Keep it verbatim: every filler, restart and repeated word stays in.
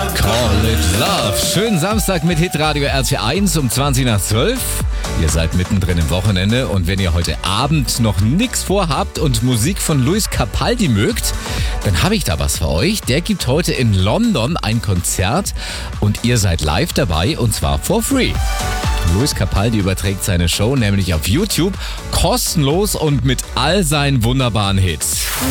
Call It Love. Schönen Samstag mit Hitradio R T eins um zwanzig nach zwölf. Ihr seid mittendrin im Wochenende und wenn ihr heute Abend noch nichts vorhabt und Musik von Lewis Capaldi mögt, dann habe ich da was für euch. Der gibt heute in London ein Konzert und ihr seid live dabei und zwar for free. Lewis Capaldi überträgt seine Show nämlich auf YouTube kostenlos und mit all seinen wunderbaren Hits.